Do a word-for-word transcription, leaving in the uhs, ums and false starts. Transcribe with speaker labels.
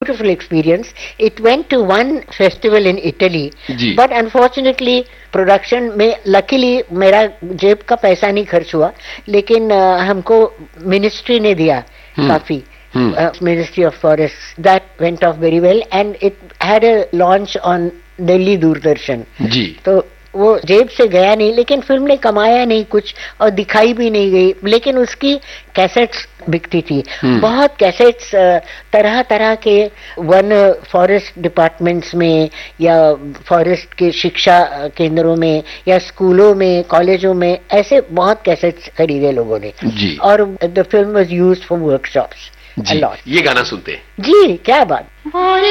Speaker 1: beautiful experience. It went to one festival in Italy, but unfortunately production में luckily मेरा जेब का पैसा नहीं खर्च हुआ, लेकिन uh, हमको मिनिस्ट्री ने दिया hmm. काफी ministry of forest. That went of very well and it had a launch on Delhi Doordarshan जी. तो वो जेब से गया नहीं, लेकिन फिल्म ने कमाया नहीं कुछ और दिखाई भी नहीं गई, लेकिन उसकी कैसेट्स बिकती थी. बहुत कैसेट्स तरह तरह के वन फॉरेस्ट डिपार्टमेंट्स में या फॉरेस्ट के शिक्षा केंद्रों में या स्कूलों में कॉलेजों में ऐसे बहुत कैसेट्स खरीदे लोगों ने जी. और the film was used for workshops. ये गाना सुनते हैं जी. क्या बात.